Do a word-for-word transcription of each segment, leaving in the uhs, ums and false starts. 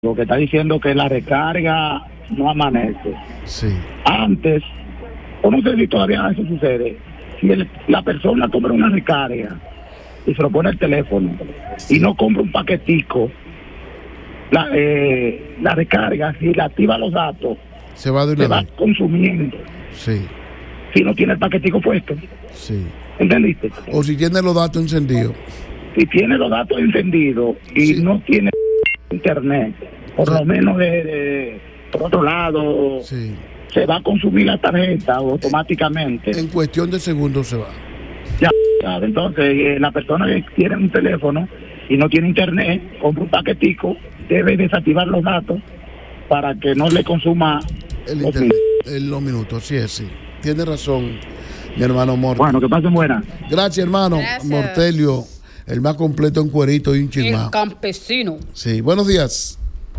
lo que está diciendo que la recarga no amanece. Sí. Antes, o no sé si todavía eso sucede, si el, la persona compra una recarga y se lo pone el teléfono y no compra un paquetico, la, eh, la recarga, si le activa los datos, se va de una se va vez. consumiendo. Sí. Si no tiene el paquetico puesto. Sí. ¿Entendiste? O si tiene los datos encendidos. Si tiene los datos encendidos y Sí. no tiene internet, por Sí. lo menos de, de por otro lado, Sí. se va a consumir la tarjeta automáticamente. En cuestión de segundos se va. Ya, ya, entonces, eh, la persona que tiene un teléfono y no tiene internet, compra un paquetico, debe desactivar los datos para que no le consuma El los internet, en los minutos, sí es, sí. Tiene razón, mi hermano Morty. Bueno, que pasen buenas. Gracias, hermano. Gracias. Mortelio, el más completo en cuerito y un El chismado. campesino. Sí, buenos días.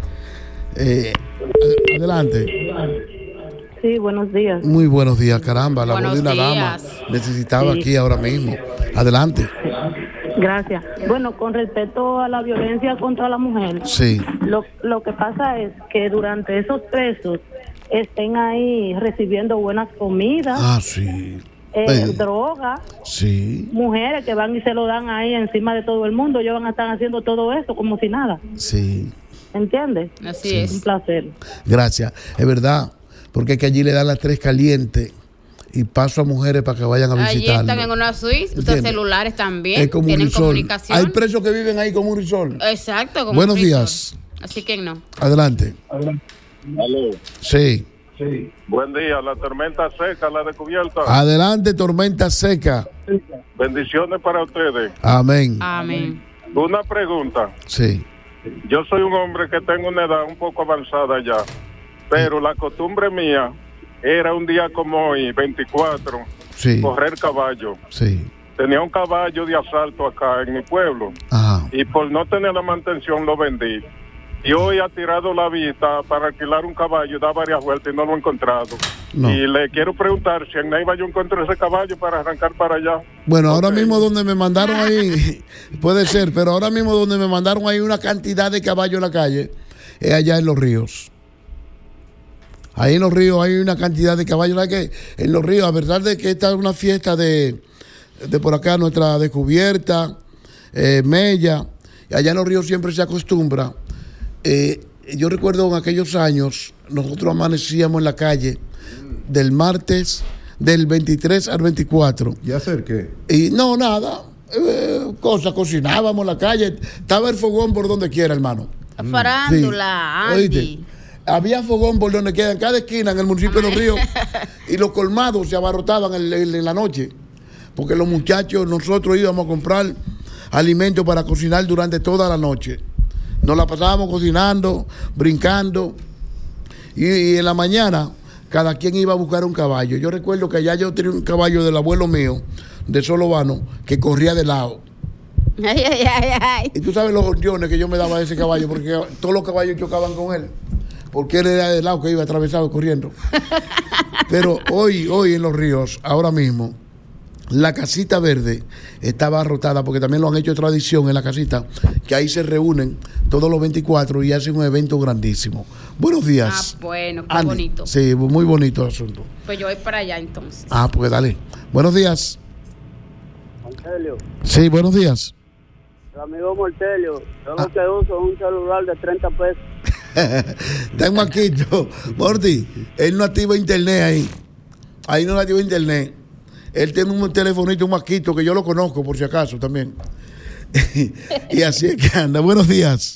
Eh, ad- adelante. Sí, buenos días. Muy buenos días, caramba. La voz Buenos de una días. dama necesitaba Sí. aquí ahora mismo. Adelante. Gracias. Bueno, con respecto a la violencia contra la mujer, Sí, lo, lo que pasa es que durante esos presos estén ahí recibiendo buenas comidas, ah, sí. eh, Eh, droga, Sí, mujeres que van y se lo dan ahí encima de todo el mundo. Ellos van a estar haciendo todo eso como si nada. sí. ¿Entiendes? Así Sí. Un es. placer. Gracias. Es verdad, porque es que allí le dan las tres calientes y paso a mujeres para que vayan a Allí visitarlo. están en una suite, usan ¿Entiendes? celulares también, Es como un tienen resort. comunicación. Hay presos que viven ahí como un resort. Exacto, como Buenos un resort. días. Así que no. Adelante. Aló. Sí. Sí. Buen día, la tormenta seca, la descubierta. Adelante, tormenta seca. Bendiciones para ustedes. Amén. Amén. Una pregunta. Sí. Yo soy un hombre que tengo una edad un poco avanzada ya, pero la costumbre mía era un día como hoy, veinticuatro, Sí. correr caballo. Sí. Tenía un caballo de asalto acá en mi pueblo Ajá. y por no tener la mantención lo vendí. Y hoy ha tirado la vista para alquilar un caballo, da varias vueltas y no lo he encontrado. No. Y le quiero preguntar si en Neiva yo encuentro ese caballo para arrancar para allá. Bueno, ahora Ok. mismo donde me mandaron ahí, puede ser, pero ahora mismo donde me mandaron ahí una cantidad de caballos en la calle, es allá en Los Ríos. Ahí en Los Ríos hay una cantidad de caballos. ¿Sabes qué? En Los Ríos, a pesar de que esta es una fiesta de, de por acá, nuestra descubierta, eh, Mella, y allá en Los Ríos siempre se acostumbra. Eh, yo recuerdo en aquellos años, nosotros amanecíamos en la calle del martes del veintitrés al veinticuatro. ¿Y hacer qué? Y no, nada, eh, cosas, cocinábamos en la calle, estaba el fogón por donde quiera, hermano. La farándula, Sí. Andy. Oíste, había fogón por donde quiera, en cada esquina, en el municipio de Los Ríos, y los colmados se abarrotaban en, en- en la noche, porque los muchachos, nosotros íbamos a comprar alimentos para cocinar durante toda la noche. Nos la pasábamos cocinando, brincando, y, y en la mañana cada quien iba a buscar un caballo. Yo recuerdo que allá yo tenía un caballo del abuelo mío, de Solovano, que corría de lado. Ay, ay, ay, ay. Y tú sabes los oriones que yo me daba a ese caballo, porque todos los caballos chocaban con él, porque él era de lado que iba atravesado corriendo. Pero hoy, hoy en Los Ríos, ahora mismo, la casita verde está abarrotada, porque también lo han hecho tradición en la casita, que ahí se reúnen todos los veinticuatro y hacen un evento grandísimo. Buenos días. Ah, bueno, qué Andy. bonito. Sí, muy bonito el asunto. Pues yo voy para allá entonces. Ah, pues dale. Buenos días. Mortelio, Sí, buenos días. el amigo Mortelio, yo Ah. lo que uso es un celular de treinta pesos. Está en Maquito. Morty, él no activa internet ahí. Ahí no activa internet. Él tiene un telefonito, un Maquito, que yo lo conozco por si acaso también. Y así es que anda. Buenos días.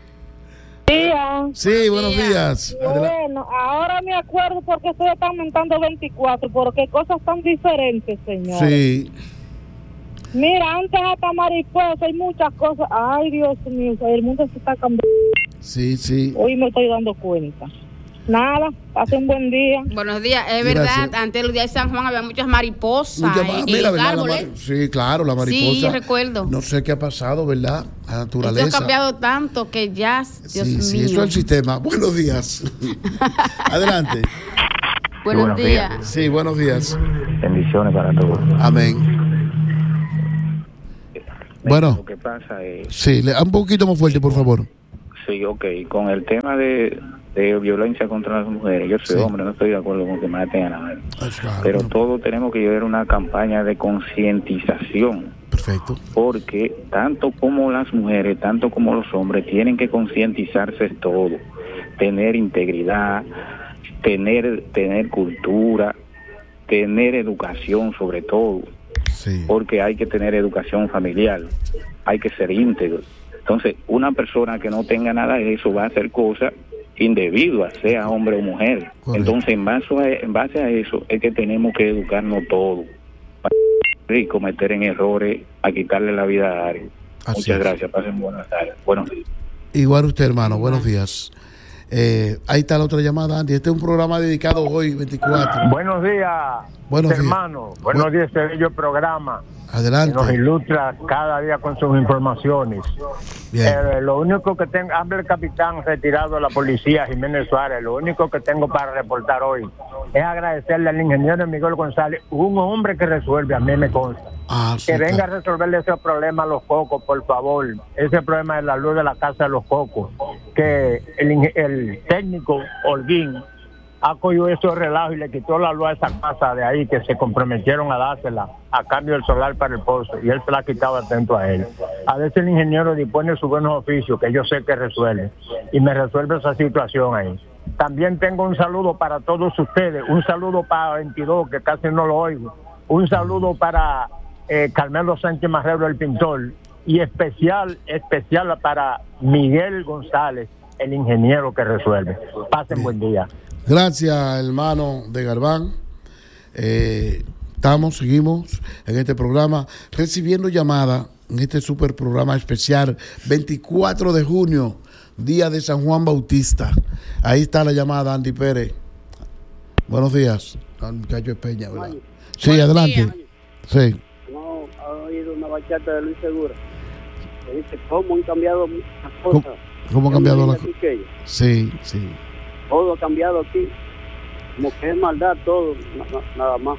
Tía, Sí, buenos días. Adela- bueno, ahora me acuerdo por qué se está aumentando veinticuatro, porque cosas tan diferentes, señor. Sí, Mira, antes hasta mariposa y muchas cosas. Ay, Dios mío, el mundo se está cambiando. sí, sí. Hoy me estoy dando cuenta. Nada, pase un buen día. Buenos días, es verdad, Gracias. antes de los días de San Juan había muchas mariposas Mucha- en, ah, en mira, los ¿verdad? La árboles. mar- sí, claro, la mariposa. Sí, recuerdo. No sé qué ha pasado, ¿verdad? La Esto naturaleza. ha cambiado tanto que ya, Dios sí, sí, mío. eso es el sistema. Buenos días. Adelante. Buenos, Buenos días. días. Sí, buenos días. Bendiciones para todos. Amén. Bueno. Lo que pasa es, Sí, le, un poquito más fuerte, por favor. Sí, ok. Con el tema de, de violencia contra las mujeres, yo soy sí. hombre, no estoy de acuerdo con que maten a nadie. Claro, pero bueno. Todos tenemos que llevar una campaña de concientización. Perfecto. Porque tanto como las mujeres, tanto como los hombres, tienen que concientizarse todo. Tener integridad, tener, tener cultura, tener educación sobre todo. Sí. Porque hay que tener educación familiar, hay que ser íntegro. Entonces, una persona que no tenga nada de eso va a hacer cosas indebidas, sea hombre o mujer. Correcto. Entonces, en base, a, en base a eso, es que tenemos que educarnos todos y cometer en errores a quitarle la vida a alguien. Así Muchas es. Gracias, pasen buenas tardes. Buenos días. Igual usted, hermano, buenos días. Eh, ahí está la otra llamada, Andy. Este es un programa dedicado hoy, veinticuatro. Buenos días, buenos hermano. Días. Buenos días, este bello programa. Adelante. Que nos ilustra cada día con sus informaciones. Bien. Eh, lo único que tengo, habla el capitán retirado de la policía, Jiménez Suárez. Lo único que tengo para reportar hoy es agradecerle al ingeniero Miguel González, un hombre que resuelve, a mí me consta. Ah, sí, que venga claro. a resolverle ese problema a los cocos, por favor. Ese problema de la luz de la casa de los cocos. Que el, el técnico Holguín ha cogido eso relajo y le quitó la luz a esa casa de ahí que se comprometieron a dársela a cambio del solar para el pozo, y él se la ha quitado atento a él. A veces el ingeniero dispone sus buenos oficios, que yo sé que resuelve, y me resuelve esa situación ahí. También tengo un saludo para todos ustedes, un saludo para veintidós, que casi no lo oigo, un saludo para eh, Carmelo Sánchez Marrero, el pintor, y especial, especial para Miguel González, el ingeniero que resuelve. Pasen buen día. Gracias, hermano de Galván. Eh, estamos, seguimos en este programa recibiendo llamadas en este super programa especial veinticuatro de junio, día de San Juan Bautista. Ahí está la llamada, Andy Pérez. Buenos días. Al muchacho de Peña, ¿verdad? Mayo. Sí, Buen adelante. Día. Sí. No, ha oído una bachata de Luis Segura que dice cómo han cambiado las cosas. ¿Cómo, cómo han cambiado las cosas? Sí, sí. Todo ha cambiado aquí, como que es maldad todo, nada más.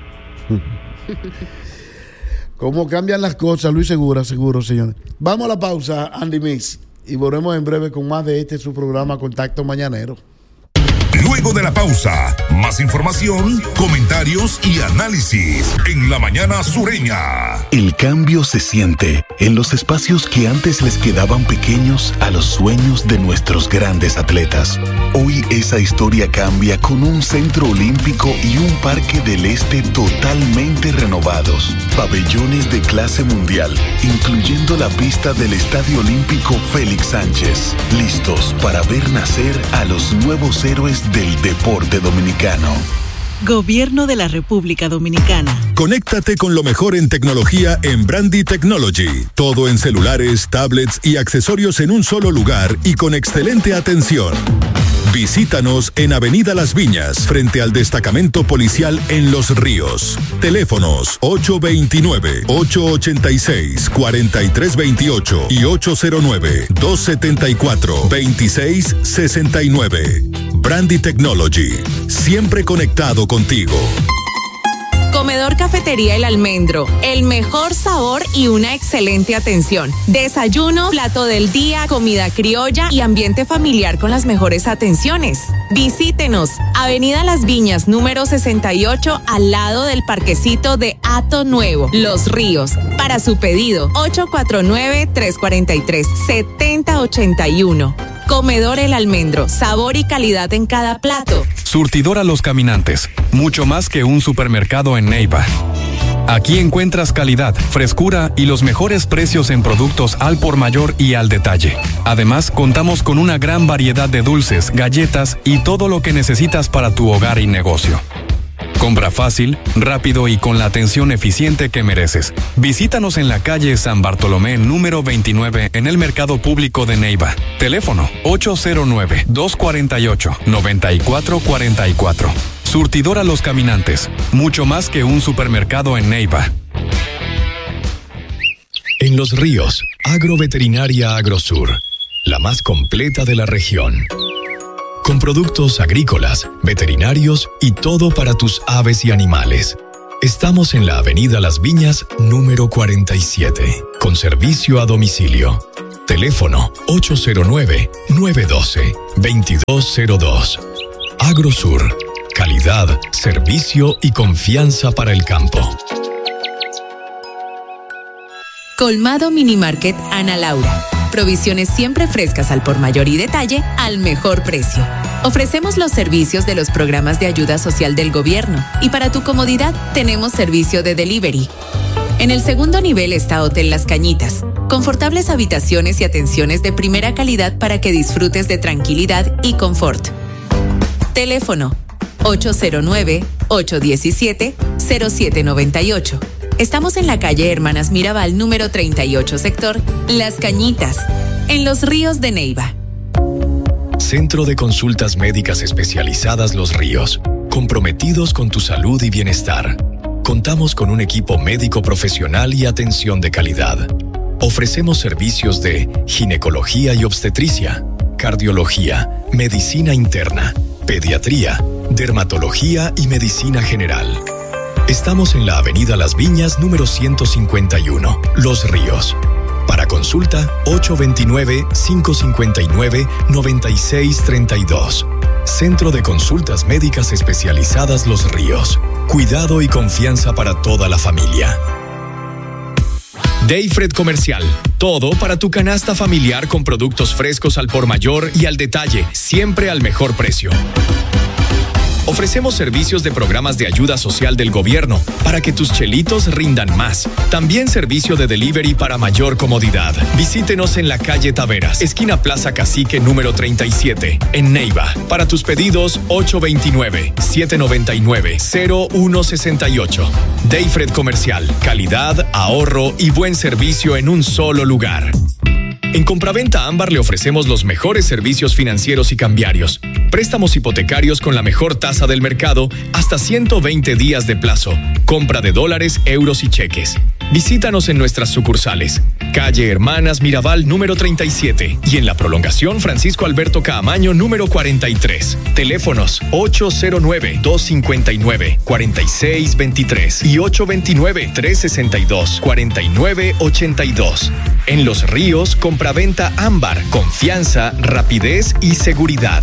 ¿Cómo cambian las cosas, Luis Segura? Seguro, señores. Vamos a la pausa, Andy Mix, y volvemos en breve con más de este su programa Contacto Mañanero. Luego de la pausa, más información, comentarios y análisis en La Mañana Sureña. El cambio se siente en los espacios que antes les quedaban pequeños a los sueños de nuestros grandes atletas. Hoy esa historia cambia con un centro olímpico y un parque del este totalmente renovados. Pabellones de clase mundial, incluyendo la pista del Estadio Olímpico Félix Sánchez. Listos para ver nacer a los nuevos héroes del deporte dominicano. Gobierno de la República Dominicana. Conéctate con lo mejor en tecnología en Brandy Technology. Todo en celulares, tablets y accesorios en un solo lugar y con excelente atención. Visítanos en Avenida Las Viñas, frente al destacamento policial en Los Ríos. Teléfonos ocho dos nueve, ocho ocho seis, cuatro tres dos ocho y ocho cero nueve, dos siete cuatro, dos seis seis nueve. Brandy Technology, siempre conectado contigo. Comedor Cafetería El Almendro, el mejor sabor y una excelente atención. Desayuno, plato del día, comida criolla y ambiente familiar con las mejores atenciones. Visítenos, Avenida Las Viñas, número sesenta y ocho, al lado del parquecito de Hato Nuevo, Los Ríos. Para su pedido, ocho cuatro nueve, tres cuatro tres, siete cero ocho uno. Comedor El Almendro, sabor y calidad en cada plato. Surtidora Los Caminantes, mucho más que un supermercado en Neiva. Aquí encuentras calidad, frescura y los mejores precios en productos al por mayor y al detalle. Además, contamos con una gran variedad de dulces, galletas y todo lo que necesitas para tu hogar y negocio. Compra fácil, rápido y con la atención eficiente que mereces. Visítanos en la calle San Bartolomé número veintinueve en el Mercado Público de Neiva. Teléfono ocho cero nueve, dos cuatro ocho, nueve cuatro cuatro cuatro. Surtidora Los Caminantes, mucho más que un supermercado en Neiva. En Los Ríos, Agroveterinaria Agrosur, la más completa de la región. Con productos agrícolas, veterinarios y todo para tus aves y animales. Estamos en la Avenida Las Viñas, número cuarenta y siete, con servicio a domicilio. Teléfono ocho cero nueve, nueve uno dos, dos dos cero dos. Agrosur. Calidad, servicio y confianza para el campo. Colmado Mini Market Ana Laura. Provisiones siempre frescas al por mayor y detalle al mejor precio. Ofrecemos los servicios de los programas de ayuda social del gobierno y para tu comodidad tenemos servicio de delivery. En el segundo nivel está Hotel Las Cañitas. Confortables habitaciones y atenciones de primera calidad para que disfrutes de tranquilidad y confort. Teléfono ocho cero nueve, ocho uno siete, cero siete nueve ocho. Estamos en la calle Hermanas Mirabal, número treinta y ocho, sector Las Cañitas, en Los Ríos de Neiva. Centro de Consultas Médicas Especializadas Los Ríos. Comprometidos con tu salud y bienestar. Contamos con un equipo médico profesional y atención de calidad. Ofrecemos servicios de ginecología y obstetricia, cardiología, medicina interna, pediatría, dermatología y medicina general. Estamos en la Avenida Las Viñas, número ciento cincuenta y uno, Los Ríos. Para consulta, ocho dos nueve, cinco cinco nueve, nueve seis tres dos. Centro de Consultas Médicas Especializadas Los Ríos. Cuidado y confianza para toda la familia. Dayfred Comercial. Todo para tu canasta familiar con productos frescos al por mayor y al detalle, siempre al mejor precio. Ofrecemos servicios de programas de ayuda social del gobierno para que tus chelitos rindan más. También servicio de delivery para mayor comodidad. Visítenos en la calle Taveras, esquina Plaza Cacique número treinta y siete, en Neiva. Para tus pedidos, ocho dos nueve, siete nueve nueve, cero uno seis ocho. Dayfred Comercial. Calidad, ahorro y buen servicio en un solo lugar. En Compraventa Ámbar le ofrecemos los mejores servicios financieros y cambiarios. Préstamos hipotecarios con la mejor tasa del mercado hasta ciento veinte días de plazo. Compra de dólares, euros y cheques. Visítanos en nuestras sucursales. Calle Hermanas Mirabal número treinta y siete y en la prolongación Francisco Alberto Caamaño número cuarenta y tres. Teléfonos ocho cero nueve, dos cinco nueve, cuatro seis dos tres y ocho dos nueve, tres seis dos, cuatro nueve ocho dos. En Los Ríos, Compraventa Ámbar. Confianza, rapidez y seguridad.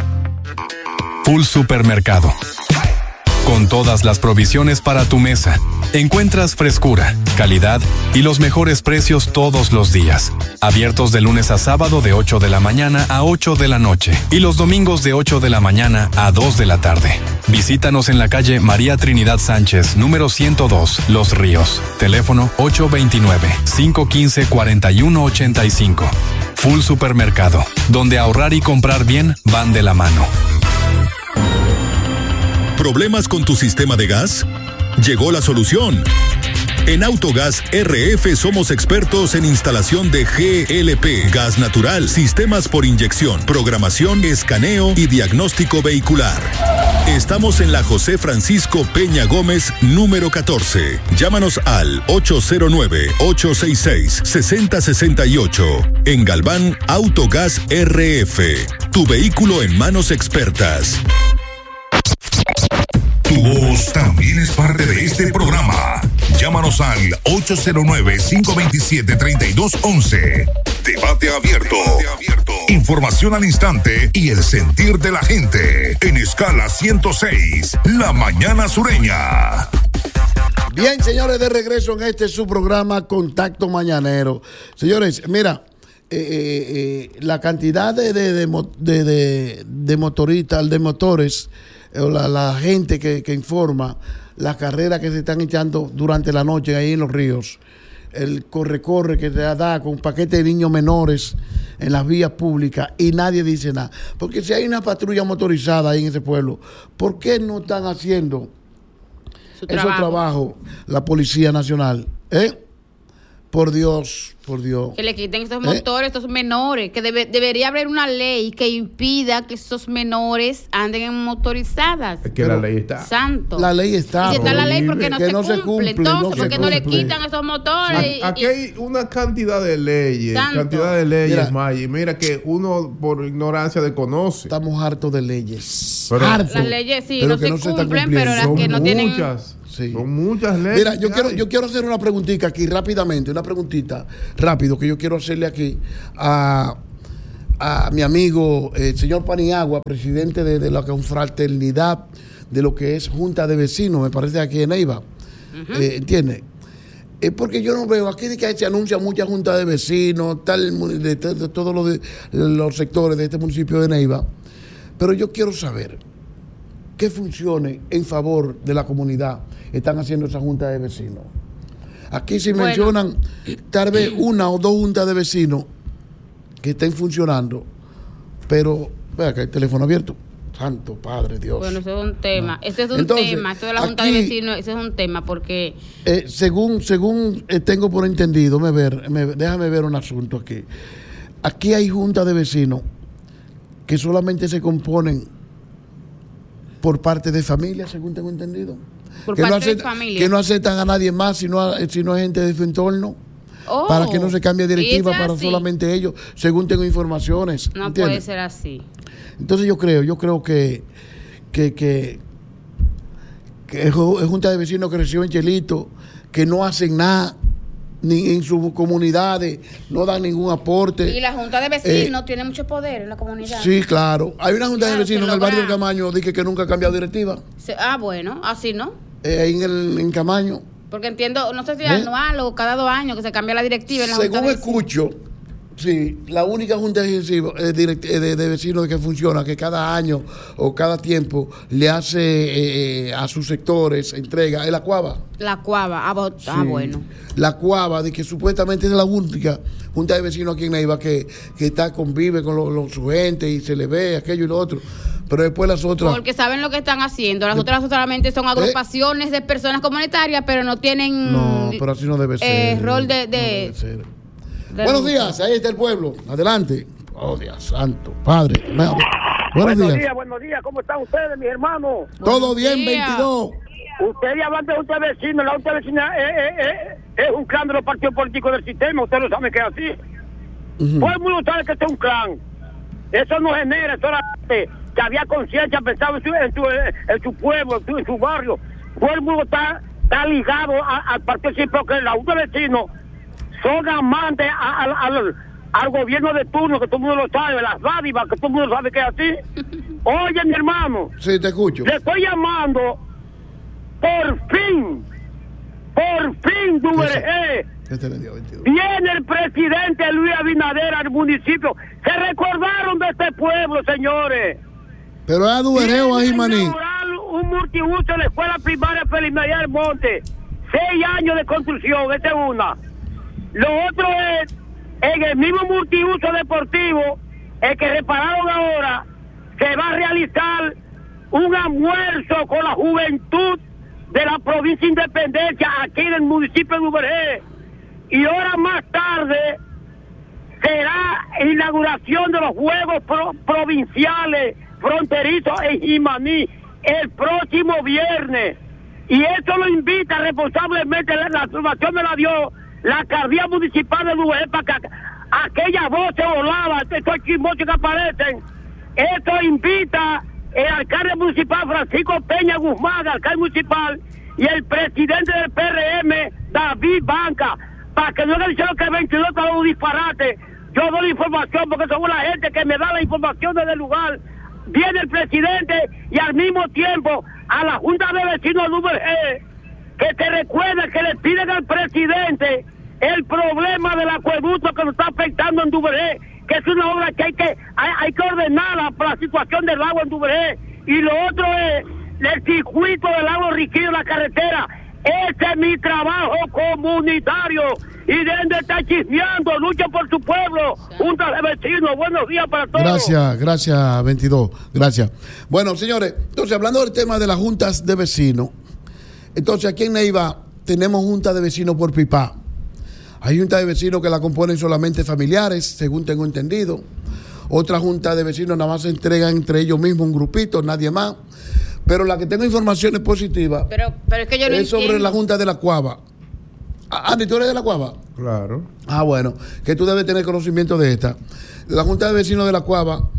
Full Supermercado. Con todas las provisiones para tu mesa, encuentras frescura, calidad y los mejores precios todos los días. Abiertos de lunes a sábado de ocho de la mañana a ocho de la noche y los domingos de ocho de la mañana a dos de la tarde. Visítanos en la calle María Trinidad Sánchez, número ciento dos, Los Ríos. Teléfono ocho dos nueve, cinco uno cinco, cuatro uno ocho cinco. Full Supermercado, donde ahorrar y comprar bien van de la mano. ¿Problemas con tu sistema de gas? Llegó la solución. En Autogas R F somos expertos en instalación de G L P, gas natural, sistemas por inyección, programación, escaneo y diagnóstico vehicular. Estamos en la José Francisco Peña Gómez, número catorce. Llámanos al ocho cero nueve, ocho seis seis, seis cero seis ocho. En Galván, Autogas R F. Tu vehículo en manos expertas. Tu voz también es parte de este programa. Llámanos al ocho cero nueve, cinco dos siete, tres dos uno uno. Debate abierto. Información al instante y el sentir de la gente. En escala ciento seis, La Mañana Sureña. Bien, señores, de regreso en este su programa Contacto Mañanero. Señores, mira, eh, eh, eh, la cantidad de, de, de, de, de, de motoristas, de motores, o la, la gente que, que informa las carreras que se están echando durante la noche ahí en Los Ríos, el corre-corre que se da con un paquete de niños menores en las vías públicas y nadie dice nada. Porque si hay una patrulla motorizada ahí en ese pueblo, ¿por qué no están haciendo su trabajo, ese trabajo la Policía Nacional? ¿Eh? Por Dios, por Dios. Que le quiten estos ¿Eh? motores, estos menores, que debe, debería haber una ley que impida que esos menores anden en motorizadas. Es que Pero, la ley está. Santo. La ley está. Y si está la ley, ¿por qué no, se, no cumple? se cumple? Entonces, no ¿por qué no le cumple. quitan esos motores? Aquí, aquí hay una cantidad de leyes, Santo. cantidad de leyes, Mira, Maggi. Mira que uno por ignorancia desconoce. Estamos hartos de leyes. Pero, las leyes sí, pero no se no se cumplen, están pero las son que no tienen... muchas. Sí. Son muchas leyes. Mira, yo que quiero, hay. yo quiero hacer una preguntita aquí rápidamente, una preguntita rápido que yo quiero hacerle aquí a, a mi amigo, el eh, señor Paniagua, presidente de, de la confraternidad de lo que es Junta de Vecinos, me parece aquí en Neiva. Uh-huh. eh, ¿Entiendes? Es porque yo no veo aquí de que se anuncia mucha Junta de Vecinos, tal, de, de, de todos los, de, los sectores de este municipio de Neiva. Pero yo quiero saber qué funciones en favor de la comunidad están haciendo esa Junta de Vecinos. Aquí se bueno. mencionan tal vez una o dos juntas de vecinos que estén funcionando, pero vea que hay teléfono abierto. Santo Padre Dios. Bueno, eso es un tema. No. Ese es un Entonces, tema. Esto de la Junta aquí, de Vecinos, ese es un tema porque... Eh, según según eh, tengo por entendido, me ver, me, déjame ver un asunto aquí. Aquí hay juntas de vecinos que solamente se componen por parte de familias, según tengo entendido. Por que parte no aceptan, de familia. Que no aceptan a nadie más, sino a, sino a gente de su entorno. Oh, para que no se cambie directiva para así? solamente ellos, según tengo informaciones. No ¿entiendes? Puede ser así. Entonces yo creo, yo creo que que, que, que es Junta de Vecinos que reciben chelito, que no hacen nada, ni en sus comunidades, no dan ningún aporte. Y la Junta de Vecinos eh, tiene mucho poder en la comunidad. Sí, claro. Hay una Junta claro, de Vecinos en el barrio del Camaño, dije que nunca ha cambiado directiva. Se, ah, bueno, así no. Eh, ahí en el en Camaño. Porque entiendo, no sé si ¿Eh? anual o cada dos años que se cambia la directiva en la Según Junta de escucho, sí, la única junta de, de, de, de vecinos que funciona, que cada año o cada tiempo le hace eh, a sus sectores entrega, es la Cuava. La Cuava, ah, sí. ah bueno. La Cuava, de que supuestamente es la única junta de vecinos aquí en Neiva que, que está, convive con los, los, su gente y se le ve aquello y lo otro. Pero después las otras... Porque saben lo que están haciendo. Las otras solamente son agrupaciones ¿Eh? de personas comunitarias, pero no tienen... No, pero así no debe ser. Eh, rol de... de, no debe ser. de Buenos días, ahí está el pueblo. Adelante. Oh, Dios santo, Padre. Buenos, buenos días. días. Buenos días, ¿cómo están ustedes, mis hermanos? Todo bien, veintidós. Ustedes hablan de Junta de Vecinos. La Junta de Vecinos es, es, es, es un clan de los partidos políticos del sistema. Ustedes lo saben que es así. Uh-huh. Todo el mundo sabe que esto es un clan. Eso no genera solamente que había conciencia, pensaba en su, en, su, en su pueblo, en su, en su barrio. Todo el mundo está, está ligado a, al partido, porque la Junta de Vecinos son amantes a, a, a, al, al gobierno de turno, que todo el mundo lo sabe, las dádivas, que todo el mundo sabe que es así. Oye, mi hermano. Sí, te escucho. Le estoy llamando, por fin, por fin, D V G. Este le dio veintidós. Viene el presidente Luis Abinader al municipio. Se recordaron de este pueblo, señores. Pero es a Duvereo o a Jimaní. Un multiuso en la escuela primaria Feliz del Monte. Seis años de construcción, esta es una. Lo otro es, en el mismo multiuso deportivo, el que repararon ahora, se va a realizar un almuerzo con la juventud de la provincia de Independencia, aquí en el municipio de Duvergé. Y ahora más tarde será inauguración de los Juegos pro, Provinciales Fronterizos en Jimaní el próximo viernes. Y eso lo invita responsablemente, la, la aprobación me la dio la alcaldía municipal de Duvergé para que aquellas voces voladas, estos chismosos que aparecen, esto invita el alcalde municipal Francisco Peña Guzmán, alcalde municipal, y el presidente del P R M, David Banca, para que no le digan que el veintidós está un disparate. Yo doy la información porque son la gente que me da la información desde el lugar. Viene el presidente y al mismo tiempo a la Junta de Vecinos de Duvergé, que te recuerda que le piden al presidente el problema del acueducto que nos está afectando en Duvergé, que es una obra que hay que hay, hay que ordenarla para la situación del agua en Duvergé. Y lo otro es el circuito del lago Riquillo, la carretera. Ese es mi trabajo comunitario y deben de estar chismeando, lucha por su pueblo, Junta de Vecinos. Buenos días para todos. Gracias, gracias, veintidós, gracias. Bueno, señores, entonces hablando del tema de las juntas de vecinos, entonces aquí en Neiva tenemos junta de vecinos por pipa. Hay juntas de vecinos que la componen solamente familiares, según tengo entendido. Otra junta de vecinos nada más se entregan entre ellos mismos un grupito, nadie más. Pero la que tengo informaciones positivas pero, pero es, que yo no es sobre entiendo. la Junta de la Cuava. Andy, ¿tú eres de la Cuava? Claro. Ah, bueno, que tú debes tener conocimiento de esta. La Junta de Vecinos de la Cuava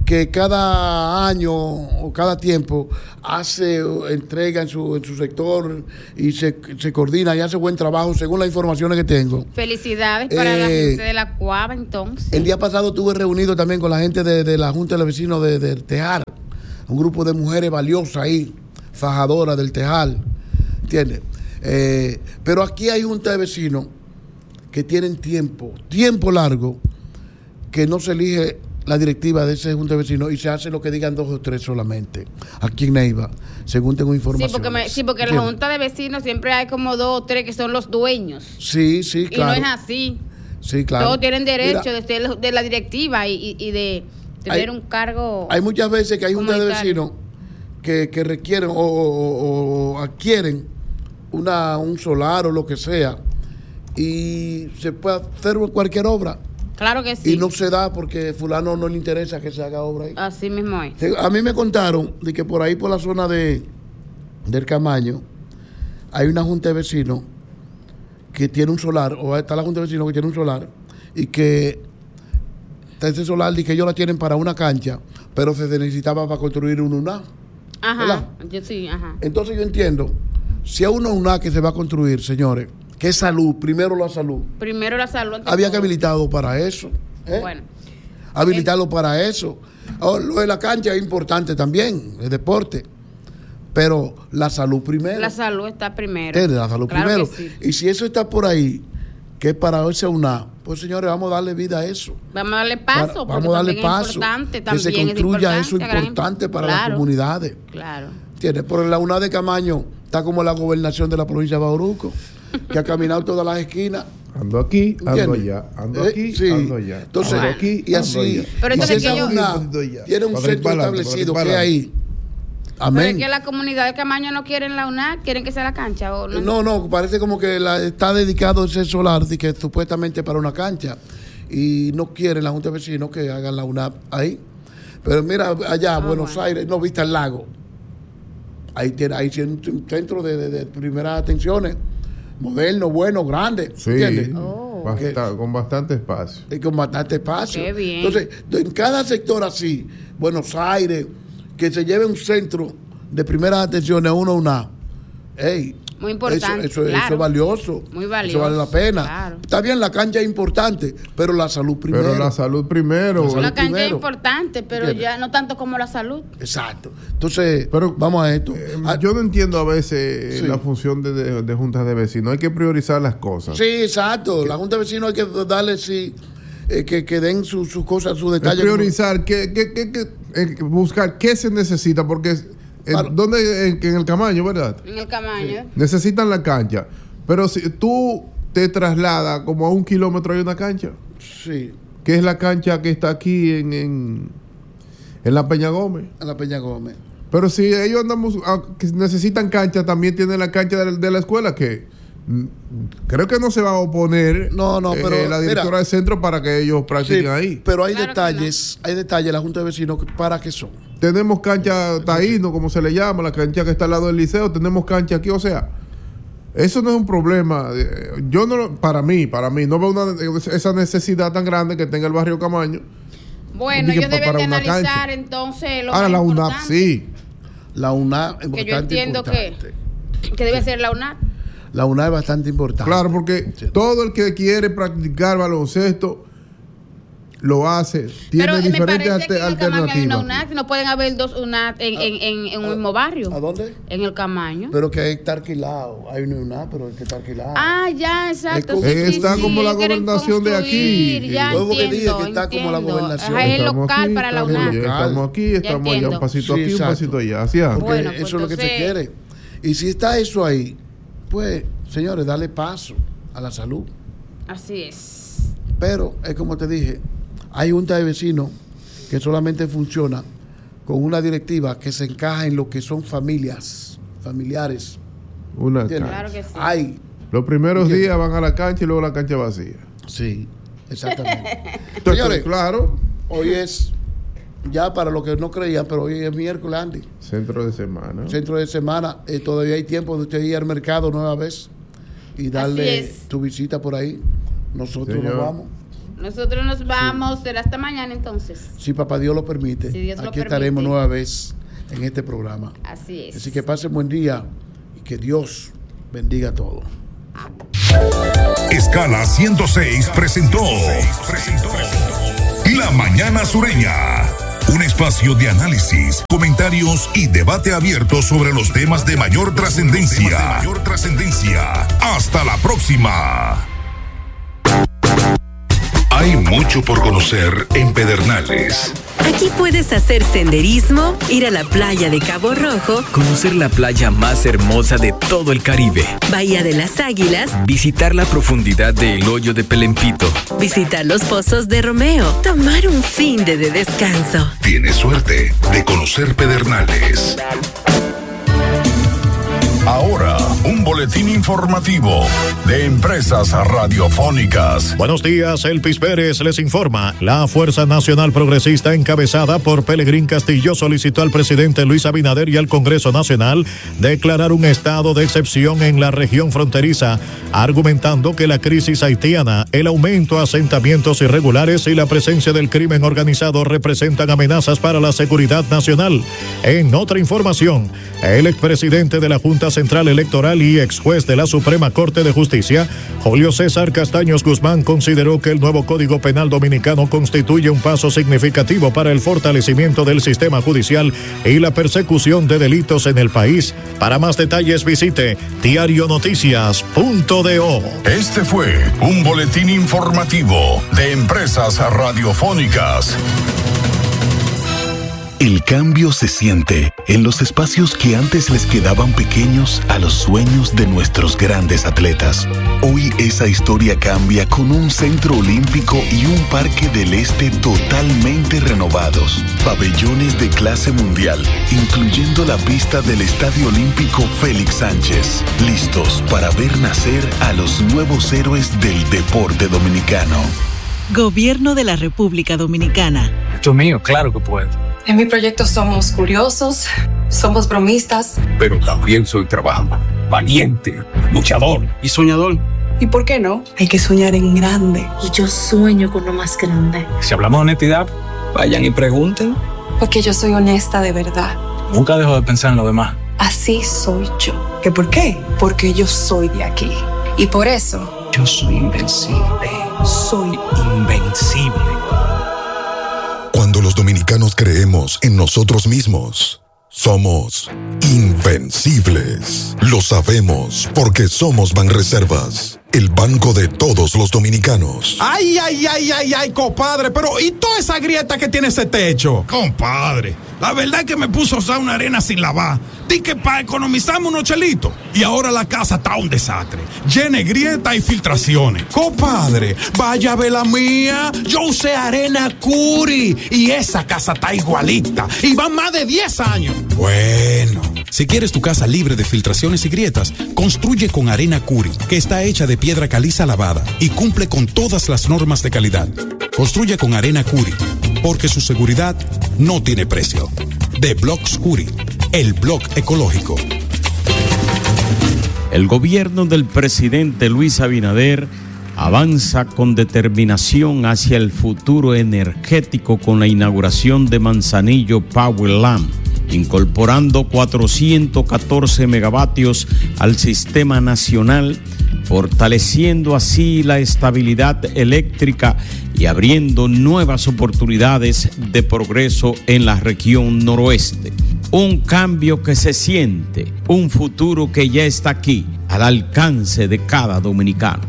que cada año o cada tiempo hace entrega en su, en su sector y se, se coordina y hace buen trabajo según las informaciones que tengo. Felicidades para Eh, la gente de la Cuava, entonces. El día pasado estuve reunido también con la gente de, de la Junta de los Vecinos de, del Tejar, un grupo de mujeres valiosas ahí, fajadoras del Tejar, ¿entiendes? Eh, pero aquí hay Junta de Vecinos que tienen tiempo, tiempo largo, que no se elige la directiva de ese Junta de Vecinos y se hace lo que digan dos o tres solamente, aquí en Neiva, según tengo información. Sí, porque, me, sí, porque en la Junta de Vecinos siempre hay como dos o tres que son los dueños. Sí, sí, claro. Y no es así. Sí, claro. Todos tienen derecho Mira, de ser de la directiva y, y, y de tener hay, un cargo. Hay muchas veces que hay Junta de Vecinos que, que requieren o, o, o adquieren una, un solar o lo que sea y se puede hacer cualquier obra. Claro que sí. Y no se da porque fulano no le interesa que se haga obra ahí. Así mismo es. A mí me contaron de que por ahí, por la zona de del Camaño, hay una junta de vecinos que tiene un solar, o está la junta de vecinos que tiene un solar, y que ese solar, y que ellos la tienen para una cancha, pero se necesitaba para construir un U N A. Ajá. ¿Verdad? Yo sí, ajá. Entonces yo entiendo, si hay una U N A que se va a construir, señores, que es salud, primero la salud. Primero la salud. Había que habilitarlo para eso. ¿eh? Bueno. Habilitarlo eh. para eso. Oh, lo de la cancha es importante también, el deporte. Pero la salud primero. La salud está primero. ¿Entiendes? La salud claro primero. Sí. Y si eso está por ahí, que es para ese U N A, pues señores, vamos a darle vida a eso. Vamos a darle paso. Para, vamos a darle paso. Es importante, que se construya eso importante para claro. las comunidades. Claro. ¿Entiendes? Pero la U N A de Camaño está como la gobernación de la provincia de Bauruco, que ha caminado todas las esquinas. Ando aquí, ando ¿entiendes? allá, ando ¿Eh? aquí, sí. ando allá. Entonces, ando aquí, y así. ando allá. Pero entonces y esa que yo- U N A tiene un centro establecido que es ahí. Pero Amén. es que la comunidad de Camaño no quieren la U N A, quieren que sea la cancha. ¿O no? No, no, parece como que la, está dedicado ese solar y que supuestamente para una cancha y no quieren la Junta de Vecinos que hagan la U N A ahí. Pero mira, allá, Ah, Buenos bueno. Aires, no, Vista el Lago. Ahí tiene, ahí tiene un centro de, de, de primeras atenciones, moderno, bueno, grande. Sí, ¿entiendes? basta- con bastante espacio. Y con bastante espacio. Qué bien. Entonces, en cada sector así, Buenos Aires, que se lleve un centro de primeras atenciones a uno U N A. Ey, Muy importante, Eso, eso, claro. eso es valioso. Muy valioso, Eso vale la pena. claro. Está bien, la cancha es importante, pero la salud primero. Pero la salud primero. La salud La cancha es primero. importante, pero ¿Entiendes? ya no tanto como la salud. Exacto. Entonces, vamos a esto. Eh, yo no entiendo a veces Sí. la función de, de- de juntas de vecinos. Hay que priorizar las cosas. Sí, exacto. La Junta de Vecinos hay que darle, sí, eh, que, que den sus sus cosas, sus Es detalles. priorizar, qué, qué, qué, qué- eh, buscar qué se necesita, porque eh, ¿dónde? En, en el Camaño, ¿verdad? En el Camaño. Necesitan la cancha. Pero si tú te trasladas como a un kilómetro hay una cancha, Sí, que es la cancha que está aquí en, en, en la Peña Gómez. en la Peña Gómez. Pero si ellos andamos, ah, que necesitan cancha, también tienen la cancha de la, de la escuela, que mm, creo que no se va a oponer No, no, eh, pero, la directora mira. del centro para que ellos practiquen Sí, ahí. pero hay detalles, hay detalles, la Junta de Vecinos, ¿para qué son? Tenemos cancha taíno, como se le llama, la cancha que está al lado del liceo, tenemos cancha aquí, o sea, eso no es un problema. Eh, Yo no, lo- para mí, para mí, no veo una, esa necesidad tan grande que tenga el barrio Camaño. Bueno, Dije, ellos pa- deben para de una analizar cancha. entonces lo Ahora más la U N A P, importante, sí. La U N A es que yo bastante entiendo que, importante. que debe ser la U N A. La U N A es bastante importante. Claro, porque todo el que quiere practicar baloncesto lo hace. Tiene Pero me diferentes parece que alter- en el Camaño hay una alternativas. U N A, no pueden haber dos U N A en, en, en, en un mismo barrio. ¿A dónde? En el Camaño. Pero que está alquilado. Hay una U N A, pero que está alquilado. Ah, ya, exacto. Es sí, como- sí, Está sí, como la quieren gobernación de aquí. construir, Ya Todo lo que entiendo, diga que está como la entiendo. gobernación. Ajá, es Estamos local aquí, para la U estamos N A. allá, Estamos aquí, Ya estamos allá, un entiendo. pasito Sí, aquí, un exacto. pasito allá. Así es. Porque Bueno, pues eso es lo que se entonces- quiere. Y si está eso ahí, pues, señores, dale paso a la salud. Así es. Pero, es como te dije, hay junta de vecinos que solamente funciona con una directiva que se encaja en lo que son familias, familiares. Una ¿Entiendes? cancha. Claro que sí. Hay, Los primeros ¿Entiendes? días van a la cancha y luego la cancha vacía. sí, exactamente. Entonces, Señores, claro, hoy es, ya para los que no creían, pero hoy es miércoles, Andy. centro de semana. Centro de semana, eh, todavía hay tiempo de usted ir al mercado nueva vez y darle es. tu visita por ahí. Nosotros Señor. nos vamos. nosotros nos vamos, será hasta mañana entonces. Si papá Dios lo permite, si Dios aquí lo permite. Estaremos nueva vez en este programa. Así es. Así que pasen buen día y que Dios bendiga a todos. Escala ciento seis presentó, presentó La Mañana Sureña, un espacio de análisis, comentarios y debate abierto sobre los temas de mayor trascendencia. Mayor trascendencia. Hasta la próxima. Hay mucho por conocer en Pedernales. Aquí puedes hacer senderismo, ir a la playa de Cabo Rojo, conocer la playa más hermosa de todo el Caribe, Bahía de las Águilas, visitar la profundidad del Hoyo de Pelempito, visitar los pozos de Romeo, tomar un fin de, de descanso. Tienes suerte de conocer Pedernales. Ahora, un boletín informativo de Empresas Radiofónicas. Buenos días, Elpis Pérez les informa. La Fuerza Nacional Progresista, encabezada por Pelegrín Castillo, solicitó al presidente Luis Abinader y al Congreso Nacional declarar un estado de excepción en la región fronteriza, argumentando que la crisis haitiana, el aumento de asentamientos irregulares y la presencia del crimen organizado representan amenazas para la seguridad nacional. En otra información, el expresidente de la Junta Central Electoral y ex juez de la Suprema Corte de Justicia, Julio César Castaños Guzmán, consideró que el nuevo Código Penal Dominicano constituye un paso significativo para el fortalecimiento del sistema judicial y la persecución de delitos en el país. Para más detalles visite diario noticias punto do. Este fue un boletín informativo de Empresas Radiofónicas. El cambio se siente en los espacios que antes les quedaban pequeños a los sueños de nuestros grandes atletas. Hoy esa historia cambia con un centro olímpico y un parque del este totalmente renovados. Pabellones de clase mundial, incluyendo la pista del Estadio Olímpico Félix Sánchez. Listos para ver nacer a los nuevos héroes del deporte dominicano. Gobierno de la República Dominicana. Esto es mío, claro que puedo. En mi proyecto somos curiosos, somos bromistas. Pero también soy trabajador, valiente, luchador y soñador. ¿Y por qué no? Hay que soñar en grande. Y yo sueño con lo más grande. Si hablamos de honestidad, vayan y pregunten. Porque yo soy honesta de verdad. Nunca dejo de pensar en lo demás. Así soy yo. ¿Qué por qué? Porque yo soy de aquí. Y por eso... Yo soy invencible. Soy invencible. Cuando los dominicanos creemos en nosotros mismos, somos invencibles. Lo sabemos porque somos Banreservas, el banco de todos los dominicanos. Ay, ay, ay, ay, ay, compadre, pero ¿y toda esa grieta que tiene ese techo? Compadre, la verdad es que me puso a usar una arena sin lavar. Di que para economizarme unos chelitos. Y ahora la casa está un desastre, llena de grietas y filtraciones. Compadre, vaya a ver la mía. Yo usé arena Curi y esa casa está igualita. Y van más de diez años. Bueno, si quieres tu casa libre de filtraciones y grietas, construye con arena Curi, que está hecha de piedra caliza lavada y cumple con todas las normas de calidad. Construye con arena Curi, porque su seguridad no tiene precio. De Blocks Curi, el blog ecológico. El gobierno del presidente Luis Abinader avanza con determinación hacia el futuro energético con la inauguración de Manzanillo Powerland, incorporando cuatrocientos catorce megavatios al sistema nacional, fortaleciendo así la estabilidad eléctrica y abriendo nuevas oportunidades de progreso en la región noroeste. Un cambio que se siente, un futuro que ya está aquí, al alcance de cada dominicano.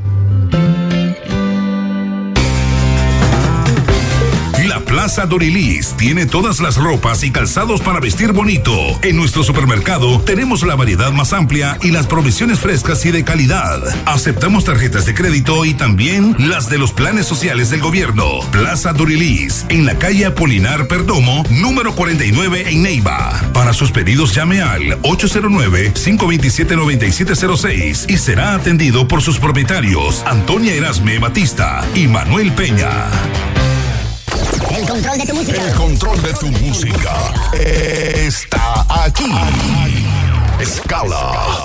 La Plaza Dorilis tiene todas las ropas y calzados para vestir bonito. En nuestro supermercado tenemos la variedad más amplia y las provisiones frescas y de calidad. Aceptamos tarjetas de crédito y también las de los planes sociales del gobierno. Plaza Dorilis, en la calle Apolinar Perdomo, número cuarenta y nueve en Neiva. Para sus pedidos llame al ocho cero nueve, cinco dos siete, nueve siete cero seis y será atendido por sus propietarios Antonia Erasme Batista y Manuel Peña. El control de tu música. El control de tu música está aquí. Escala